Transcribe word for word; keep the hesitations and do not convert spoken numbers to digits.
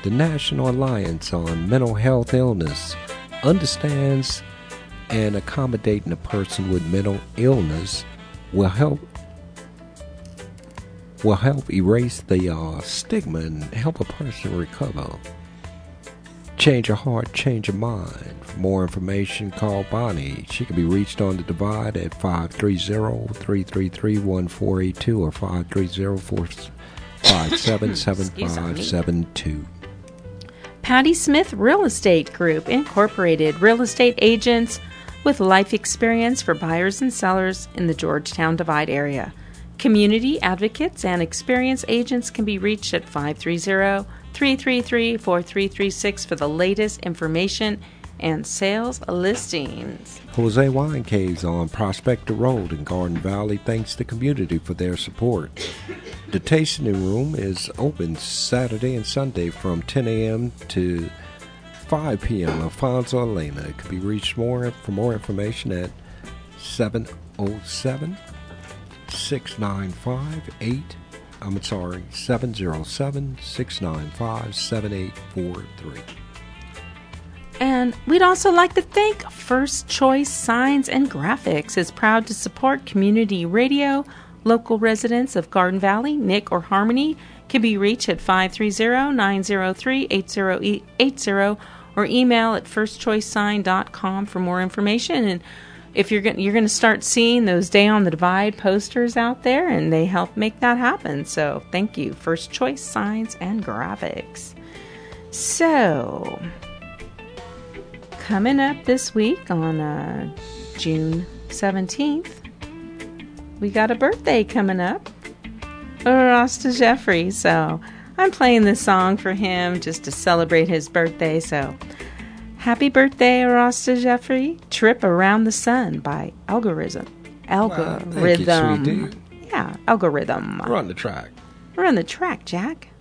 The National Alliance on Mental Health Illness understands and accommodating a person with mental illness will help will help erase the uh, stigma and help a person recover. Change your heart, change your mind. For more information, call Bonnie. She can be reached on the Divide at five three zero, three three three, one four eight two or five three zero, four five seven, seven five seven two. Patty Smith Real Estate Group, Incorporated, real estate agents with life experience for buyers and sellers in the Georgetown Divide area. Community advocates and experienced agents can be reached at five three zero, three three three, four three three six for the latest information and sales listings. Jose Wine Caves on Prospector Road in Garden Valley thanks the community for their support. The tasting room is open Saturday and Sunday from ten a.m. to five p.m. Alfonso Elena. It can be reached more for more information at seven oh seven, six nine five, eight I'm sorry, seven oh seven, six nine five, seven eight four three. And we'd also like to thank First Choice Signs and Graphics is proud to support community radio. Local residents of Garden Valley, Nick or Harmony can be reached at five three zero, nine zero three, eight zero eight zero or email at first choice sign dot com for more information. And if you're going you're going to start seeing those Day on the Divide posters out there, and they help make that happen. So thank you, First Choice Signs and Graphics. So coming up this week on uh, June seventeenth, we got a birthday coming up, Rasta Jeffrey. So I'm playing this song for him just to celebrate his birthday. So happy birthday, Rasta Jeffrey. Trip Around the Sun by Algorithm. Algorithm. Wow, thank you, sweetie. Yeah, Algorithm. We're on the track. We're on the track, Jack.